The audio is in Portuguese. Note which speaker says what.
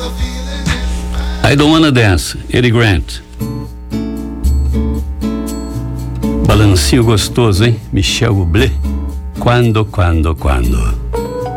Speaker 1: I Don't Wanna Dance, Eddie Grant. Balancinho gostoso, hein? Michel Bublé. Quando.